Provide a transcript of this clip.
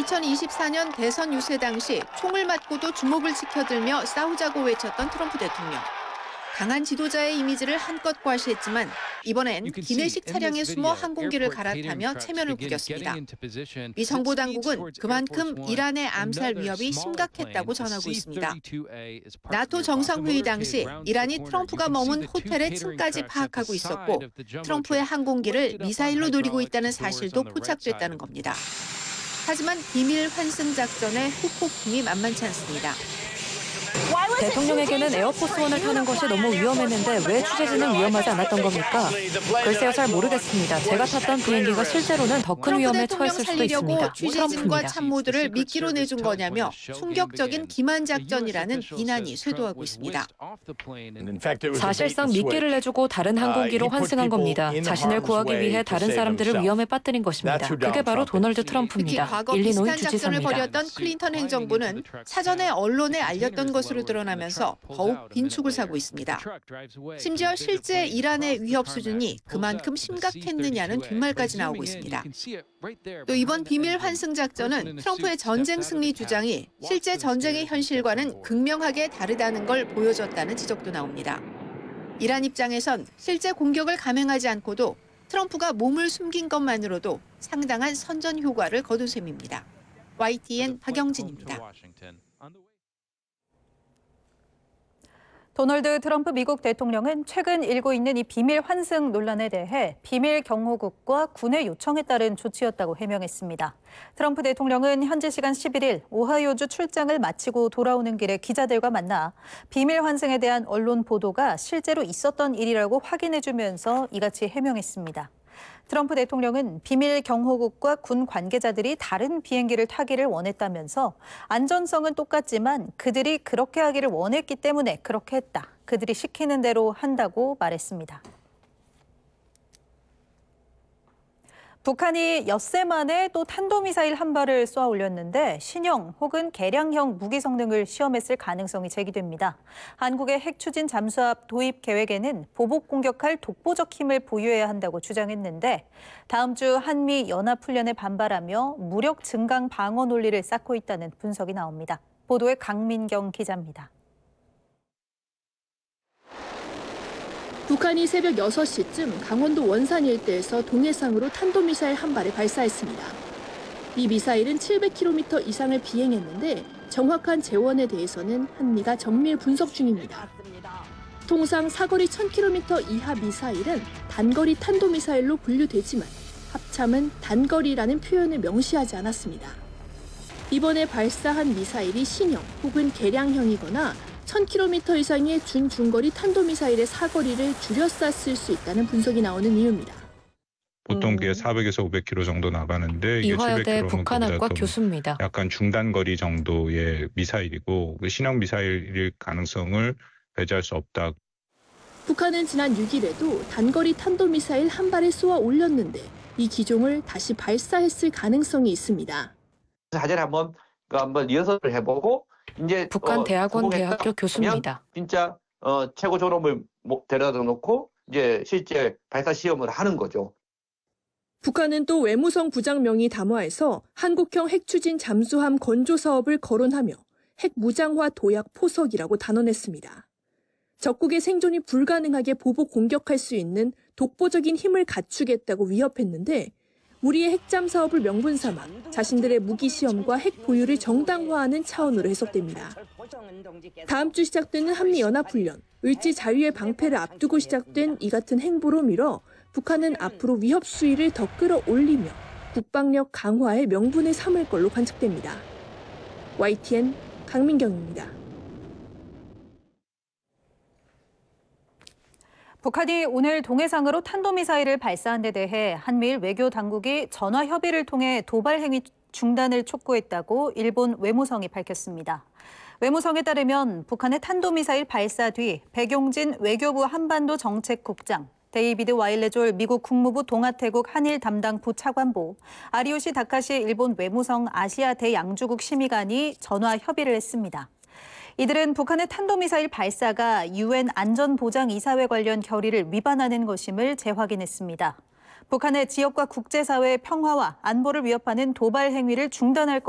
2024년 대선 유세 당시 총을 맞고도 주먹을 치켜들며 싸우자고 외쳤던 트럼프 대통령. 강한 지도자의 이미지를 한껏 과시했지만 이번엔 기내식 차량에 숨어 항공기를 갈아타며 체면을 구겼습니다. 미 정보 당국은 그만큼 이란의 암살 위협이 심각했다고 전하고 있습니다. 나토 정상회의 당시 이란이 트럼프가 머문 호텔의 층까지 파악하고 있었고 트럼프의 항공기를 미사일로 노리고 있다는 사실도 포착됐다는 겁니다. 하지만 비밀 환승 작전의 후폭풍이 만만치 않습니다. 대통령에게는 에어포스원을 타는 것이 너무 위험했는데 왜 취재진은 위험하지 않았던 겁니까? 글쎄요, 잘 모르겠습니다. 제가 탔던 비행기가 실제로는 더 큰 위험에 처했을 수도 있습니다. 취재진과 참모들을 미끼로 내준 거냐며 충격적인 기만 작전이라는 비난이 쇄도하고 있습니다. 사실상 미끼를 내주고 다른 항공기로 환승한 겁니다. 자신을 구하기 위해 다른 사람들을 위험에 빠뜨린 것입니다. 그게 바로 도널드 트럼프입니다. 특히 과거 일리노이 비슷한 작전을 주지사입니다. 벌였던 클린턴 행정부는 사전에 언론에 알렸던 것으로 드러나면서 더욱 빈축을 사고 있습니다. 심지어 실제 이란의 위협 수준이 그만큼 심각했느냐는 뒷말까지 나오고 있습니다. 또 이번 비밀 환승 작전은 트럼프의 전쟁 승리 주장이 실제 전쟁의 현실과는 극명하게 다르다는 걸 보여줬다는 지적도 나옵니다. 이란 입장에선 실제 공격을 감행하지 않고도 트럼프가 몸을 숨긴 것만으로도 상당한 선전 효과를 거둔 셈입니다. YTN 박영진입니다. 도널드 트럼프 미국 대통령은 최근 일고 있는 이 비밀 환승 논란에 대해 비밀 경호국과 군의 요청에 따른 조치였다고 해명했습니다. 트럼프 대통령은 현지 시간 11일 오하이오주 출장을 마치고 돌아오는 길에 기자들과 만나 비밀 환승에 대한 언론 보도가 실제로 있었던 일이라고 확인해주면서 이같이 해명했습니다. 트럼프 대통령은 비밀 경호국과 군 관계자들이 다른 비행기를 타기를 원했다면서 안전성은 똑같지만 그들이 그렇게 하기를 원했기 때문에 그렇게 했다. 그들이 시키는 대로 한다고 말했습니다. 북한이 엿새 만에 또 탄도미사일 한 발을 쏘아 올렸는데 신형 혹은 개량형 무기 성능을 시험했을 가능성이 제기됩니다. 한국의 핵 추진 잠수함 도입 계획에는 보복 공격할 독보적 힘을 보유해야 한다고 주장했는데 다음 주 한미 연합훈련에 반발하며 무력 증강 방어 논리를 쌓고 있다는 분석이 나옵니다. 보도에 강민경 기자입니다. 북한이 새벽 6시쯤 강원도 원산 일대에서 동해상으로 탄도미사일 한 발을 발사했습니다. 이 미사일은 700km 이상을 비행했는데 정확한 재원에 대해서는 한미가 정밀 분석 중입니다. 통상 사거리 1000km 이하 미사일은 단거리 탄도미사일로 분류되지만 합참은 단거리라는 표현을 명시하지 않았습니다. 이번에 발사한 미사일이 신형 혹은 개량형이거나 1000km 이상의 중거리 탄도미사일의 사거리를 줄여 쐈을 수 있다는 분석이 나오는 이유입니다. 보통 그게 400에서 500km 정도 나가는데 이게 이화여대 700km면 북한학과 교수입니다. 약간 중단거리 정도의 미사일이고 신형 미사일일 가능성을 배제할 수 없다. 북한은 지난 6일에도 단거리 탄도미사일 한 발을 쏘아 올렸는데 이 기종을 다시 발사했을 가능성이 있습니다. 사전에 한번 리허설을 해보고 이제 북한 대학원 대학교 교수입니다. 진짜 최고 졸업을 데려다 놓고 이제 실제 발사 시험을 하는 거죠. 북한은 또 외무성 부장명의 담화에서 한국형 핵추진 잠수함 건조 사업을 거론하며 핵 무장화 도약 포석이라고 단언했습니다. 적국의 생존이 불가능하게 보복 공격할 수 있는 독보적인 힘을 갖추겠다고 위협했는데 우리의 핵잠 사업을 명분 삼아 자신들의 무기 시험과 핵 보유를 정당화하는 차원으로 해석됩니다. 다음 주 시작되는 한미연합훈련, 을지 자유의 방패를 앞두고 시작된 이 같은 행보로 미뤄 북한은 앞으로 위협 수위를 더 끌어올리며 국방력 강화의 명분을 삼을 걸로 관측됩니다. YTN 강민경입니다. 북한이 오늘 동해상으로 탄도미사일을 발사한 데 대해 한미일 외교 당국이 전화 협의를 통해 도발 행위 중단을 촉구했다고 일본 외무성이 밝혔습니다. 외무성에 따르면 북한의 탄도미사일 발사 뒤 백용진 외교부 한반도 정책국장, 데이비드 와일레졸 미국 국무부 동아태국 한일 담당 부차관보, 아리요시 다카시 일본 외무성 아시아 대양주국 심의관이 전화 협의를 했습니다. 이들은 북한의 탄도미사일 발사가 유엔 안전보장이사회 관련 결의를 위반하는 것임을 재확인했습니다. 북한의 지역과 국제사회의 평화와 안보를 위협하는 도발 행위를 중단할